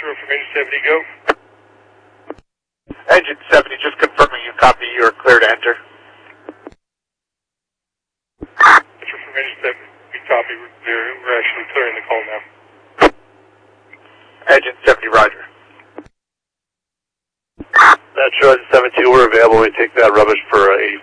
Metro from Engine 70, go. Engine 70, just confirming you copy, you're clear to enter. Metro from Engine 70, we copy, we're actually clearing the call now. Engine 70, roger. Metro 72, we're available. We take that rubbish for 84.